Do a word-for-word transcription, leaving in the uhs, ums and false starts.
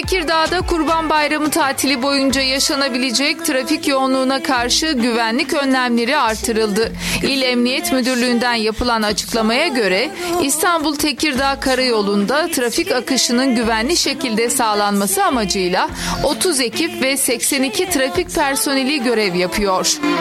Tekirdağ'da Kurban Bayramı tatili boyunca yaşanabilecek trafik yoğunluğuna karşı güvenlik önlemleri artırıldı. İl Emniyet Müdürlüğü'nden yapılan açıklamaya göre İstanbul-Tekirdağ Karayolu'nda trafik akışının güvenli şekilde sağlanması amacıyla otuz ekip ve seksen iki trafik personeli görev yapıyor.